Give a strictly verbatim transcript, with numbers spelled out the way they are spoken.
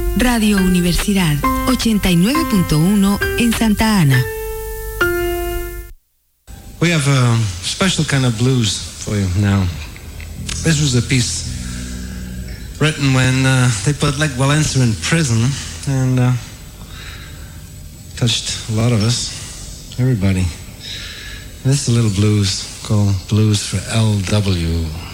Radio Universidad ochenta y nueve punto uno en Santa Ana. We have a special kind of blues for you now. This was a piece written when uh, they put Lech Walesa in prison, and uh, touched a lot of us, everybody. This is a little blues called Blues for L W.